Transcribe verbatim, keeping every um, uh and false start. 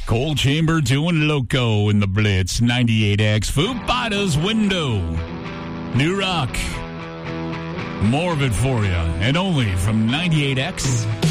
Coal Chamber doing Loco in the Blitz. ninety-eight X. Foo Fighters Window. New rock. More of it for you. And only from ninety-eight X.